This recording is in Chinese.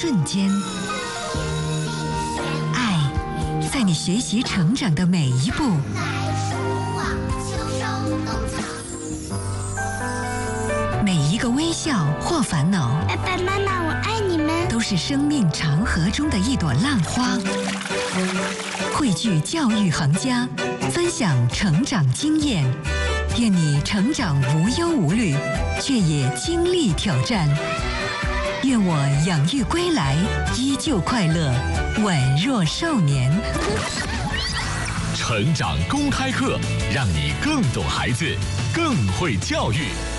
瞬间。爱，在你学习成长的每一步。每一个微笑或烦恼， 爸爸妈妈，我爱你们， 都是生命长河中的一朵浪花。汇聚教育行家，分享成长经验，愿你成长无忧无虑，却也经历挑战。愿我养育归来，依旧快乐，宛若少年。 成长公开课，让你更懂孩子，更会教育。